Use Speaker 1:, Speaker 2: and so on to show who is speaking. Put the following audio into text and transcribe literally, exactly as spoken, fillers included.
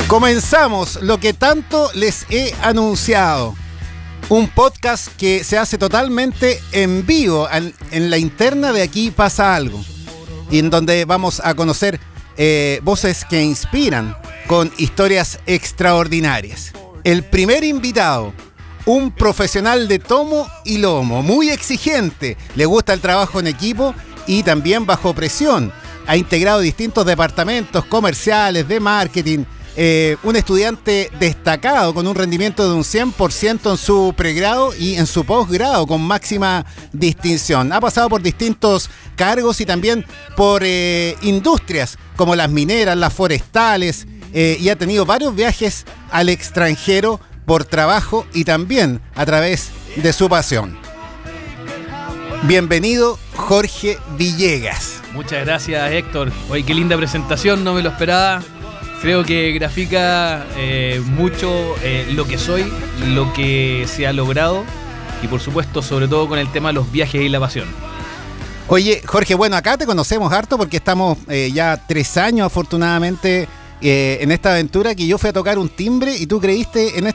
Speaker 1: Comenzamos lo que tanto les he anunciado. Un podcast que se hace totalmente en vivo, en, en la interna de Aquí Pasa Algo. Y en donde vamos a conocer eh, voces que inspiran con historias extraordinarias. El primer invitado, un profesional de tomo y lomo, muy exigente, le gusta el trabajo en equipo y también bajo presión. Ha integrado distintos departamentos comerciales, de marketing. Eh, un estudiante destacado con un rendimiento de un cien por ciento en su pregrado y en su posgrado con máxima distinción. Ha pasado por distintos cargos y también por eh, industrias como las mineras, las forestales, eh, y ha tenido varios viajes al extranjero por trabajo y también a través de su pasión. Bienvenido, Jorge Villegas.
Speaker 2: Muchas gracias, Héctor. Oye, qué linda presentación, no me lo esperaba. Creo que grafica eh, mucho eh, lo que soy, lo que se ha logrado y por supuesto, sobre todo con el tema de los viajes y la pasión.
Speaker 1: Oye, Jorge, bueno, acá te conocemos harto porque estamos eh, ya tres años afortunadamente eh, en esta aventura que yo fui a tocar un timbre y tú creíste en